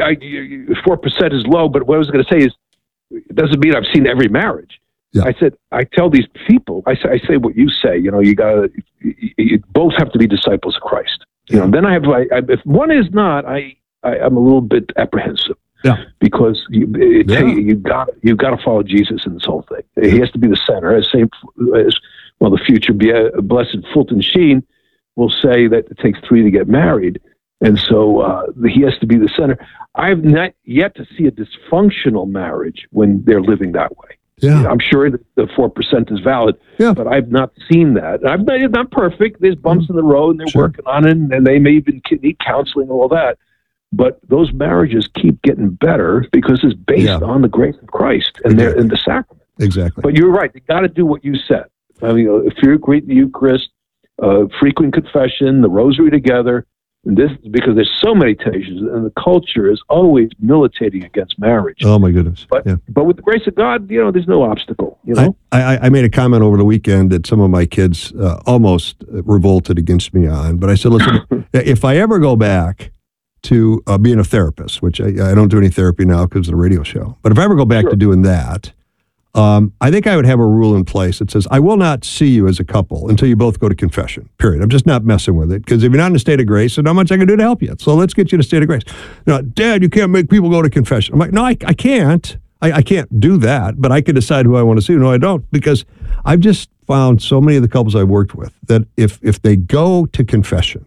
four percent is low, but what I was going to say is, it doesn't mean I've seen every marriage. Yeah. I said, I tell these people, I say, I say what you say, you know, you got you, you both have to be disciples of Christ. You know, and then I have, I, I, if one is not, I, I, I'm a little bit apprehensive. Yeah. Because you, it, yeah. you got, you got to follow Jesus in this whole thing. He has to be the center. As same as, well, the future blessed Fulton Sheen will say that it takes three to get married. And so uh, he has to be the center. I've not yet to see a dysfunctional marriage when they're living that way. Yeah. I'm sure that the four percent is valid, yeah. but I've not seen that. I've not, it's not perfect. There's bumps mm-hmm. in the road, and they're sure. working on it, and they may even need counseling and all that. But those marriages keep getting better because it's based yeah. on the grace of Christ and exactly. they're in the sacrament. Exactly. But you're right. You got to do what you said. I mean, if you're great in the Eucharist, uh, frequent confession, the rosary together. And this is because there's so many temptations, and the culture is always militating against marriage. Oh my goodness! But yeah. but with the grace of God, you know, there's no obstacle. You know, I, I, I made a comment over the weekend that some of my kids uh, almost revolted against me on. But I said, listen, if I ever go back to uh, being a therapist, which I, I don't do any therapy now because of the radio show, but if I ever go back sure. to doing that. Um, I think I would have a rule in place that says, I will not see you as a couple until you both go to confession, period. I'm just not messing with it, because if you're not in a state of grace, there's not much I can do to help you. So let's get you to a state of grace. You know, Dad, you can't make people go to confession. I'm like, no, I, I can't. I, I can't do that, but I can decide who I want to see. No, I don't, because I've just found so many of the couples I've worked with that if if they go to confession,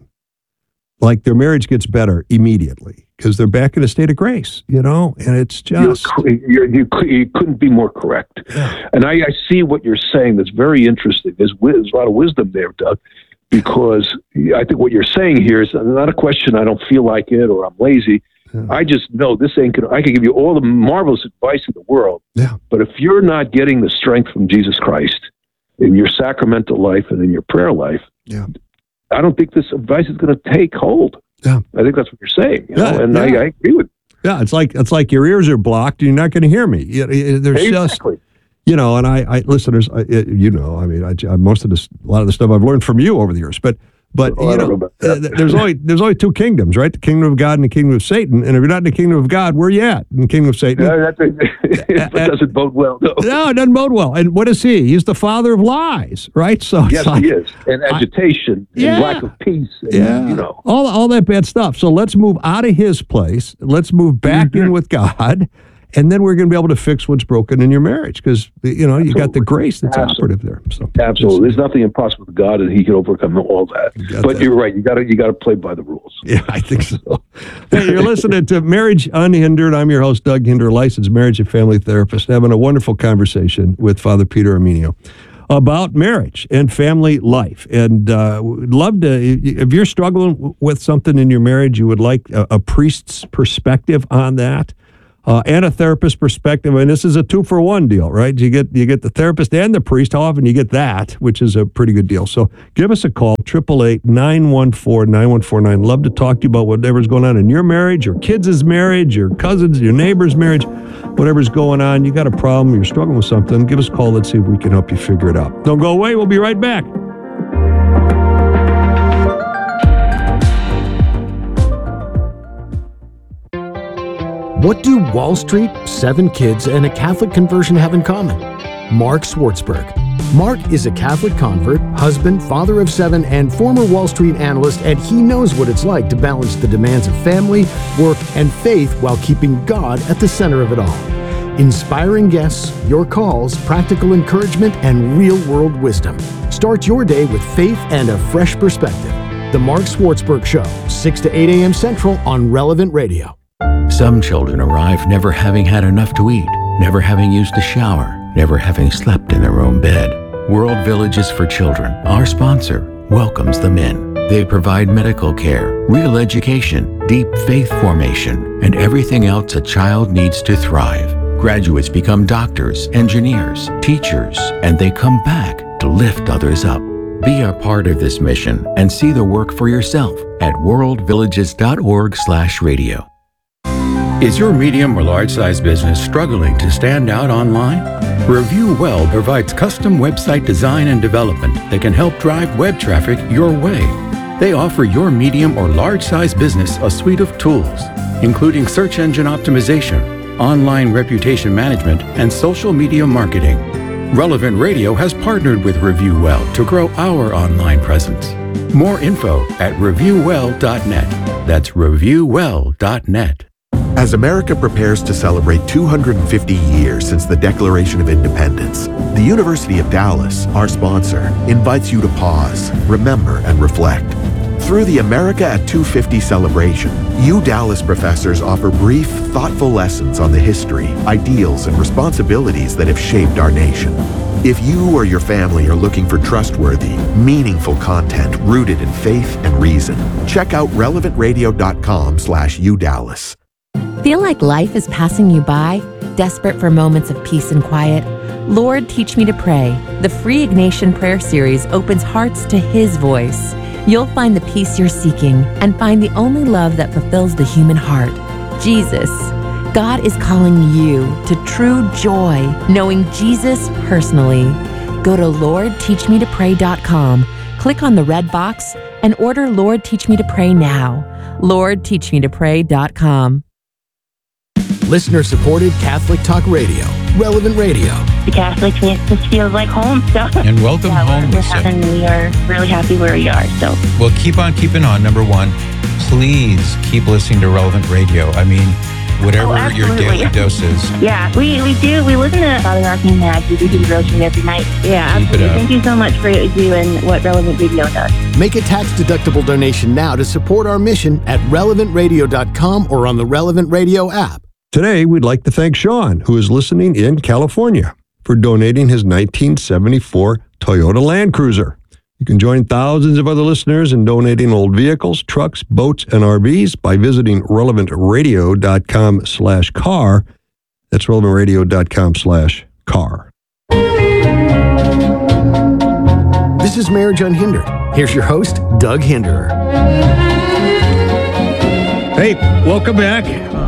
like their marriage gets better immediately because they're back in a state of grace, you know, and it's just... You're, you're, you, you couldn't be more correct. Yeah. And I, I see what you're saying. That's very interesting. There's, there's a lot of wisdom there, Doug, because I think what you're saying here is not a question, I don't feel like it or I'm lazy. Yeah. I just know this ain't gonna, I can give you all the marvelous advice in the world. Yeah. But if you're not getting the strength from Jesus Christ in your sacramental life and in your prayer life, yeah. I don't think this advice is going to take hold. Yeah. I think that's what you're saying. You yeah, know? And yeah. I, I agree with you. Yeah, it's like it's like your ears are blocked and you're not going to hear me. There's exactly. just, you know, and I, I listeners, I, you know, I mean, I, I, most of this, a lot of the stuff I've learned from you over the years, but But Oh, I you don't know, know about that. uh, there's only there's only two kingdoms, right? The kingdom of God and the kingdom of Satan. And if you're not in the kingdom of God, where are you at? In the kingdom of Satan? No, that's that doesn't bode well. No. No, it doesn't bode well. And what is he? He's the father of lies, right? So it's Yes, like- he is, and agitation, Yeah. and lack of peace. And, Yeah, you know. all all that bad stuff. So let's move out of his place. Let's move back Mm-hmm. in with God, and then we're going to be able to fix what's broken in your marriage because you know you got the grace that's Absolutely. operative there. So Absolutely, there's nothing impossible with God, and He can overcome all that. But that. you're right; you got to you got to play by the rules. Yeah, I think so. Hey, you're listening to Marriage Unhindered. I'm your host, Doug Hinder, licensed marriage and family therapist, having a wonderful conversation with Father Peter Arminio about marriage and family life. And uh, would love to, if you're struggling with something in your marriage, you would like a, a priest's perspective on that. Uh, and a therapist perspective, and this is a two for one deal, right? You get you get the therapist and the priest. How often you get that, which is a pretty good deal. So give us a call, eight eight eight, nine one four, nine one four nine. Love to talk to you about whatever's going on in your marriage, your kids' marriage, your cousins, your neighbor's marriage, whatever's going on. You got a problem, you're struggling with something, give us a call. Let's see if we can help you figure it out. Don't go away. We'll be right back. What do Wall Street, seven kids, and a Catholic conversion have in common? Mark Schwartzberg. Mark is a Catholic convert, husband, father of seven, and former Wall Street analyst, and he knows what it's like to balance the demands of family, work, and faith while keeping God at the center of it all. Inspiring guests, your calls, practical encouragement, and real-world wisdom. Start your day with faith and a fresh perspective. The Mark Schwartzberg Show, six to eight a.m. Central on Relevant Radio. Some children arrive never having had enough to eat, never having used a shower, never having slept in their own bed. World Villages for Children, our sponsor, welcomes them in. They provide medical care, real education, deep faith formation, and everything else a child needs to thrive. Graduates become doctors, engineers, teachers, and they come back to lift others up. Be a part of this mission and see the work for yourself at world villages dot org slash radio. Is your medium or large size business struggling to stand out online? Review Well provides custom website design and development that can help drive web traffic your way. They offer your medium or large size business a suite of tools, including search engine optimization, online reputation management, and social media marketing. Relevant Radio has partnered with Review Well to grow our online presence. More info at review well dot net. That's review well dot net. As America prepares to celebrate two hundred fifty years since the Declaration of Independence, the University of Dallas, our sponsor, invites you to pause, remember, and reflect. Through the America at two fifty celebration, U Dallas professors offer brief, thoughtful lessons on the history, ideals, and responsibilities that have shaped our nation. If you or your family are looking for trustworthy, meaningful content rooted in faith and reason, check out relevant radio dot com slash U Dallas. Feel like life is passing you by? Desperate for moments of peace and quiet? Lord, Teach Me to Pray. The free Ignatian Prayer Series opens hearts to His voice. You'll find the peace you're seeking and find the only love that fulfills the human heart, Jesus. God is calling you to true joy, knowing Jesus personally. Go to lord teach me to pray dot com, click on the red box, and order Lord Teach Me to Pray now. lord teach me to pray dot com. Listener-supported Catholic Talk Radio, Relevant Radio. The Catholic just feels like home. So And welcome yeah, home, we're, we're Lisa. having, we are really happy where we are. So Well, keep on keeping on. Number one, please keep listening to Relevant Radio. I mean, whatever Oh, your absolutely. daily dose is. yeah, we, we do. We listen to Father Rocky and Mag. We do the devotion every night. Yeah, Keep it absolutely. up. Thank you so much for what you do and what Relevant Radio does. Make a tax-deductible donation now to support our mission at relevant radio dot com or on the Relevant Radio app. Today, we'd like to thank Sean, who is listening in California, for donating his nineteen seventy-four Toyota Land Cruiser. You can join thousands of other listeners in donating old vehicles, trucks, boats, and R Vs by visiting relevant radio dot com slash car. That's relevant radio dot com slash car. This is Marriage Unhindered. Here's your host, Doug Hinderer. Hey, welcome back.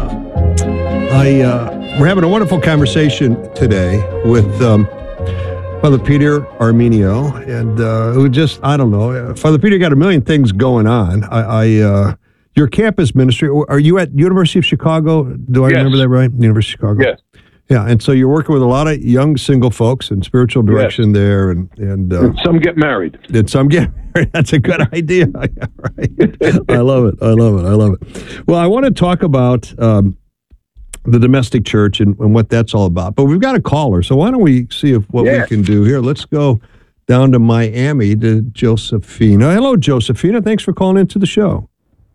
I uh, we're having a wonderful conversation today with um, Father Peter Armenio, and uh, who just, I don't know, Father Peter got a million things going on. I, I uh, your campus ministry, are you at University of Chicago? Do I yes. remember that right? University of Chicago? Yes. Yeah, and so you're working with a lot of young single folks and spiritual direction yes. there, and and, uh, and some get married. And some get married. That's a good idea. Yeah, right. I love it. I love it. I love it. Well, I want to talk about um, the domestic church and, and what that's all about. But we've got a caller, so why don't we see if what yes. we can do here? Let's go down to Miami to Josephina. Hello, Josephina. Thanks for calling into the show.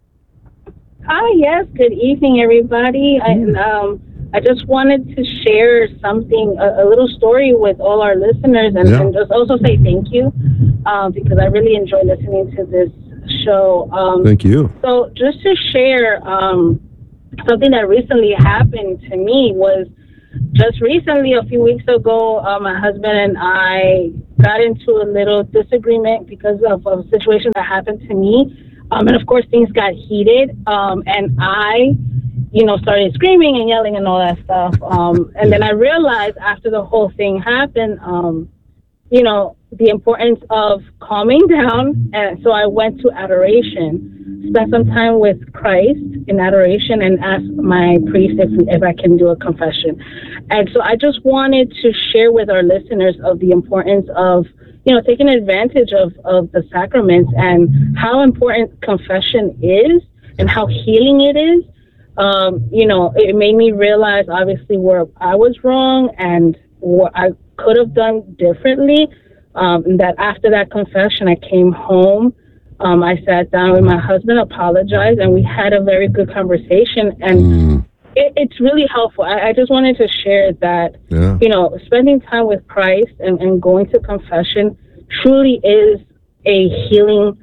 Hi. Yes. Good evening, everybody. I um. I just wanted to share something, a, a little story with all our listeners, and, yeah. and just also say thank you, um, because I really enjoy listening to this show. Um, thank you. So just to share um, something that recently happened to me was just recently, a few weeks ago, uh, my husband and I got into a little disagreement because of a situation that happened to me. Um, and of course, things got heated, um, and I... you know, started screaming and yelling and all that stuff. Um, and then I realized after the whole thing happened, um, you know, the importance of calming down. And so I went to adoration, spent some time with Christ in adoration, and asked my priest if, if I can do a confession. And so I just wanted to share with our listeners of the importance of, you know, taking advantage of, of the sacraments and how important confession is and how healing it is. Um, you know, it made me realize obviously where I was wrong and what I could have done differently. Um, and that after that confession, I came home. Um, I sat down with my husband, apologized, and we had a very good conversation. And mm. it, it's really helpful. I, I just wanted to share that, yeah. you know, spending time with Christ and, and going to confession truly is a healing,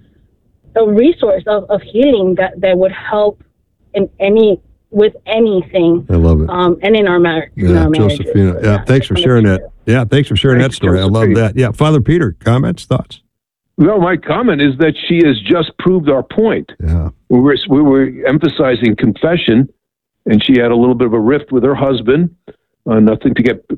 a resource of, of healing that, that would help in any with anything. I love it. Um, and in our marriage. Yeah, in our Josephina. Yeah, yeah, thanks for sharing that. Yeah, thanks for sharing thanks, that story. Josephine. I love that. Yeah, Father Peter, comments, thoughts? No, my comment is that she has just proved our point. Yeah. We were we were emphasizing confession, and she had a little bit of a rift with her husband. Uh, nothing to get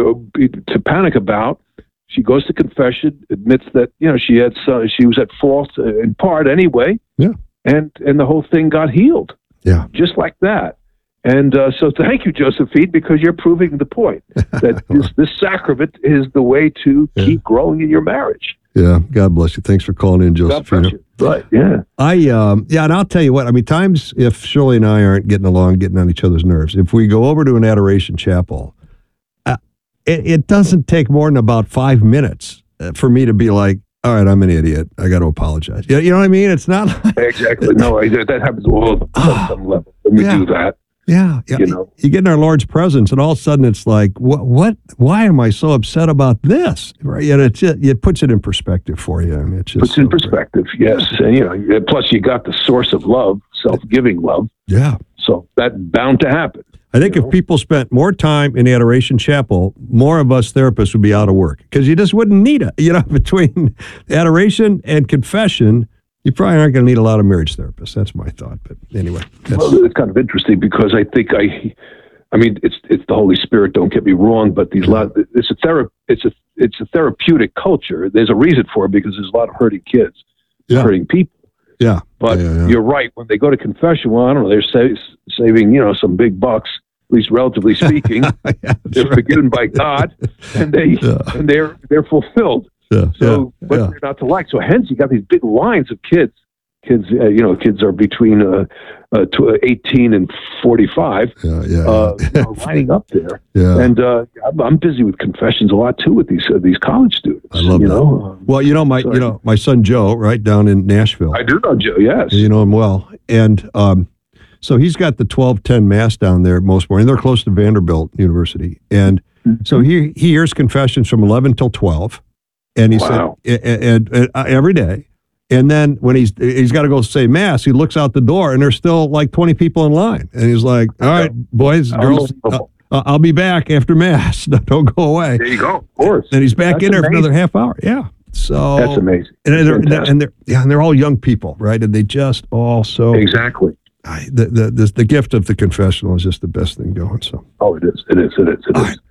uh, to panic about. She goes to confession, admits that you know she had some, she was at fault in part anyway. Yeah. And and the whole thing got healed. Yeah. Just like that. And uh, so thank you, Josephine, because you're proving the point that this, this sacrament is the way to yeah. keep growing in your marriage. Yeah. God bless you. Thanks for calling in, Josephine. God bless you. Right. Yeah. I, um, yeah, and I'll tell you what, I mean, times if Shirley and I aren't getting along, getting on each other's nerves, if we go over to an adoration chapel, uh, it, it doesn't take more than about five minutes for me to be like, all right, I'm an idiot. I got to apologize. You, you know what I mean? It's not like, exactly. No, I, that happens all on some level. When we yeah. do that. Yeah, yeah. You know, you get in our Lord's presence, and all of a sudden it's like, what? What? Why am I so upset about this? Right? And it it puts it in perspective for you. I mean, it just puts so in perspective. Great. Yes, and you know, plus you got the source of love, self-giving love. Yeah. So that's bound to happen. I think if know? people spent more time in the Adoration Chapel, more of us therapists would be out of work because you just wouldn't need it. You know, between adoration and confession, you probably aren't going to need a lot of marriage therapists. That's my thought. But anyway, that's, well, it's kind of interesting because I think I, I mean, it's it's the Holy Spirit. Don't get me wrong, but these lot it's a thera- it's a it's a therapeutic culture. There's a reason for it because there's a lot of hurting kids, yeah. hurting people. Yeah, but yeah, yeah. you're right. When they go to confession, well, I don't know. They're sa- saving, you know, some big bucks, at least relatively speaking. yeah, they're right. forgiven by God, and they yeah. and they're they're fulfilled. Yeah, so, yeah, but yeah. they're not to like. So, hence, you got these big lines of kids. Kids, uh, you know, kids are between uh, uh, eighteen and forty-five, yeah, yeah, uh, you know, lining up there. Yeah. And uh, I'm, I'm busy with confessions a lot too with these uh, these college students. I love you that. know? Well, you know my Sorry. you know my son Joe, right down in Nashville. I do know Joe. Yes, you know him well, and um, so he's got the twelve ten mass down there most morning. They're close to Vanderbilt University, and mm-hmm. so he he hears confessions from eleven till twelve, and he wow. said and, and, and uh, every day. And then when he's he's got to go say mass, he looks out the door and there's still like twenty people in line. And he's like, all right, boys, girls, uh, I'll be back after mass. Don't go away. There you go. Of course. And he's back That's in there amazing. for another half hour. Yeah. So that's amazing. And they're, and they're yeah, and they're all young people, right? And they just all so exactly. I, the, the the the gift of the confessional is just the best thing going. So oh, it is. It is. It is. It is.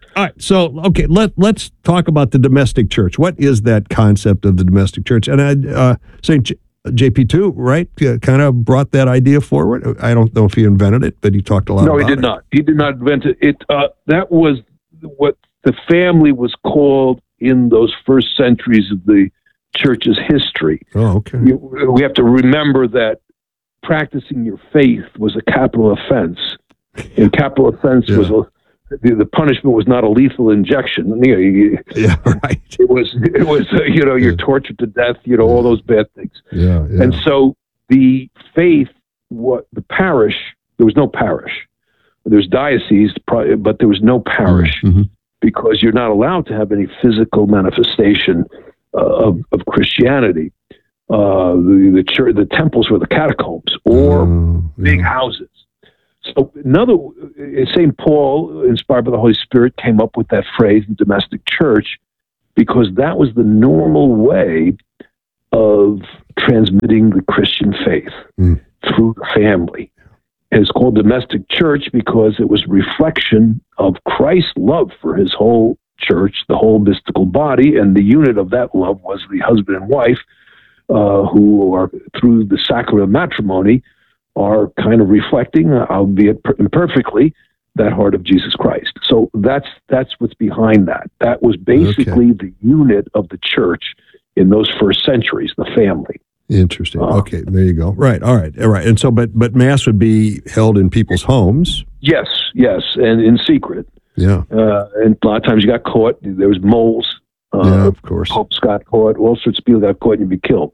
All right. So, okay, let, let's talk about the domestic church. What is that concept of the domestic church? And I, uh, Saint J- JP two, right, uh, kind of brought that idea forward. I don't know if he invented it, but he talked a lot no, about it. No, he did not. He did not invent it. it uh, that was what the family was called in those first centuries of the church's history. Oh, okay. You, we have to remember that practicing your faith was a capital offense. And capital offense yeah. was a The, the punishment was not a lethal injection. You know, you, yeah, right. It was, it was, uh, you know, you're tortured to death. You know, all those bad things. Yeah, yeah. And so the faith, what the parish, there was no parish. There's diocese, but there was no parish mm-hmm. because you're not allowed to have any physical manifestation uh, of, of Christianity. Uh, the the church, the temples were the catacombs or mm, big yeah. houses. So another, Saint Paul, inspired by the Holy Spirit, came up with that phrase, the domestic church, because that was the normal way of transmitting the Christian faith mm. through the family. And it's called domestic church because it was a reflection of Christ's love for his whole church, the whole mystical body, and the unit of that love was the husband and wife, uh, who are, through the sacrament of matrimony, are kind of reflecting, albeit imperfectly, that heart of Jesus Christ. So that's that's what's behind that. That was basically okay. the unit of the church in those first centuries, the family. Interesting. Uh, okay, there you go. Right. All right. All right. And so, but but Mass would be held in people's homes. Yes. Yes, and in secret. Yeah. Uh, and a lot of times you got caught. There was moles. Uh, yeah, of course. Popes got caught. All sorts of people got caught and you'd be killed.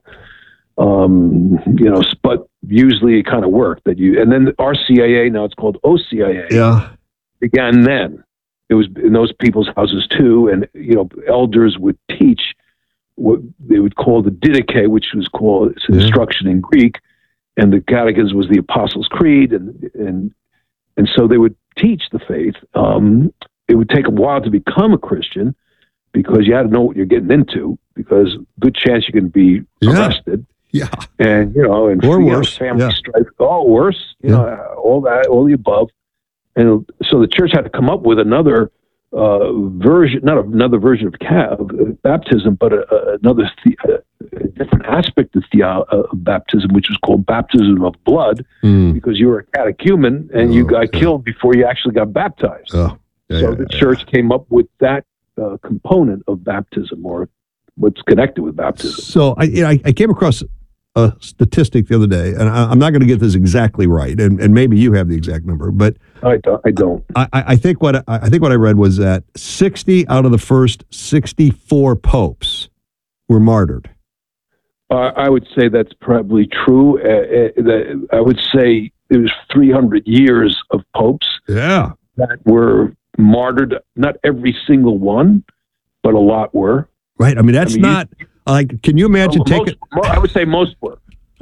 Um, you know, but usually it kind of worked that you, and then the R C I A, now it's called O C I A. Yeah. Began then. It was in those people's houses too. And, you know, elders would teach what they would call the Didache, which was called it's yeah. instruction in Greek. And the Catechism was the Apostles' Creed. And, and, and so they would teach the faith. Um, it would take a while to become a Christian because you had to know what you're getting into, because good chance you can be yeah. arrested. Yeah. And, you know, and or you worse. know, family yeah. strife, all worse, you yeah. know, all that, all the above. And so the church had to come up with another uh, version, not another version of, ca- of uh, baptism, but a, a, another the- a different aspect of, the- uh, of baptism, which was called baptism of blood, mm. because you were a catechumen and oh, you got yeah. killed before you actually got baptized. Oh. Yeah, so yeah, the yeah, church yeah. came up with that uh, component of baptism, or what's connected with baptism. So I, you know, I, I came across a statistic the other day, and I, I'm not going to get this exactly right, and, and maybe you have the exact number, but I don't. I don't. I, I think what I, I think what I read was that sixty out of the first sixty-four popes were martyred. Uh, I would say that's probably true. Uh, uh, the, I would say it was three hundred years of popes Yeah. that were martyred. Not every single one, but a lot were. Right. I mean, that's I mean, not like. Can you imagine Most, taking? mo- I would say most were.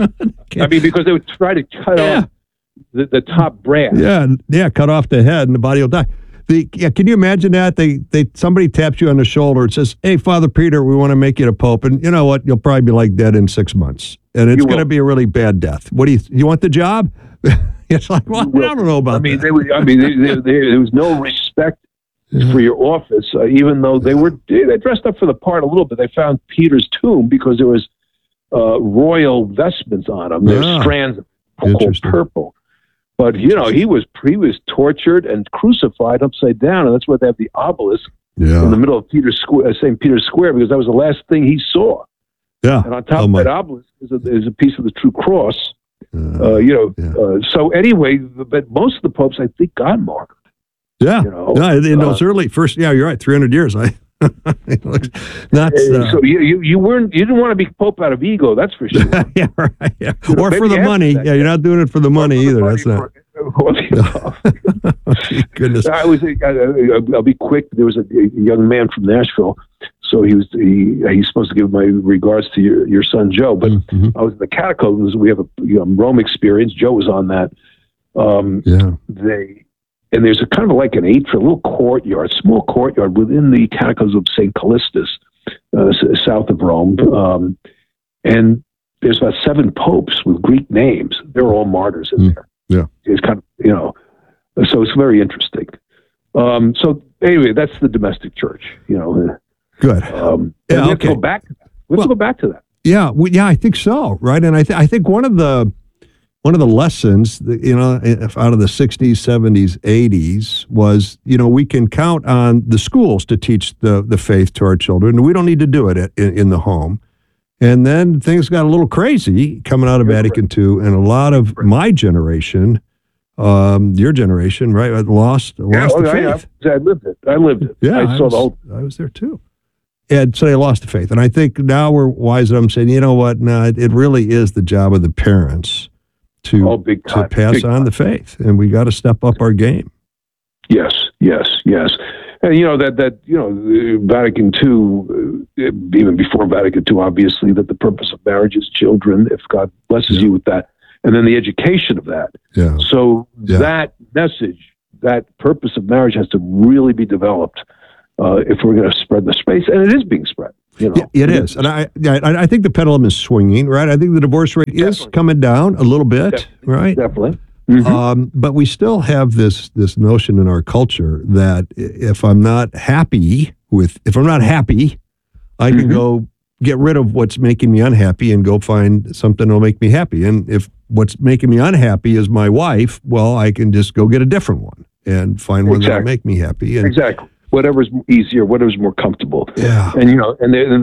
I mean, because they would try to cut Yeah. off the, the top brass. Yeah, yeah, cut off the head and the body will die. The yeah, can you imagine that? They they somebody taps you on the shoulder and says, "Hey, Father Peter, we want to make you the Pope," and you know what? You'll probably be like dead in six months, and it's going to be a really bad death. What do you you want the job? It's like, well, I don't know about I mean, that. they would. I mean, they, they, they, there was no respect for your office, uh, even though they were they dressed up for the part a little bit. They found Peter's tomb because there was uh, royal vestments on him. There's Ah, strands of called purple. But you know, he was he was tortured and crucified upside down, and that's why they have the obelisk Yeah. in the middle of Peter's Square, uh, Saint Peter's Square, because that was the last thing he saw. Yeah. And on top Oh, of my- that obelisk is a, is a piece of the true cross. Uh, you know, uh, so anyway, but most of the popes, I think, got martyred. Yeah. You know, yeah, in those uh, early first. Yeah, you're right. Three hundred years. I. It looks not. Uh, Uh, so you, you you weren't you didn't want to be pope out of ego, that's for sure. yeah, right. Yeah. You know, Or for maybe the after money. that, Yeah, you're not doing it for the money either. That's not. Goodness. I was. I, I'll be quick. There was a, a young man from Nashville, so he was. He, he's supposed to give my regards to your, your son Joe. But Mm-hmm. I was in the catacombs. We have a you know, Rome experience. Joe was on that. Um, yeah. They and there's a kind of like an eight for a little courtyard, small courtyard within the catacombs of Saint Callistus, uh, s- south of Rome, um, and there's about seven popes with Greek names. They're all martyrs in there. Yeah. It's kind of, you know, so it's very interesting. Um, so anyway, that's the domestic church. You know. Good. Um, Yeah, let's okay. go back. Let's Well- go back to that. Yeah, we, yeah, I think so, right? And I, th- I think one of the one of the lessons, that, you know, if out of the sixties, seventies, eighties, was, you know, we can count on the schools to teach the the faith to our children. We don't need to do it at, in, in the home. And then things got a little crazy coming out of Vatican two, and a lot of my generation, um, your generation, right, lost Yeah, lost oh, the I, faith. I, I lived it. I lived it. Yeah, I saw was, the whole. I was there too. And so they lost the faith. And I think now we're wise enough saying, you know what? No, it, it really is the job of the parents to, Oh, big to time, pass big on the faith. And we got to step up our game. Yes, yes, yes. And you know that that you know uh, Vatican two, uh, even before Vatican two, obviously that the purpose of marriage is children. If God blesses you with that, and then the education of that. Yeah. So Yeah. that message, that purpose of marriage, has to really be developed uh, if we're going to spread the space, and it is being spread. You know, Yeah, it is. And I, yeah, I I think the pendulum is swinging, right? I think the divorce rate is coming down a little bit, right? Definitely. Um, but we still have this this notion in our culture that i- if I'm not happy with, if I'm not happy, I can go get rid of what's making me unhappy and go find something that'll make me happy. And if what's making me unhappy is my wife, well, I can just go get a different one and find one that'll Exactly. make me happy. And Exactly. Whatever's easier, whatever's more comfortable. Yeah. And you know, and, they, and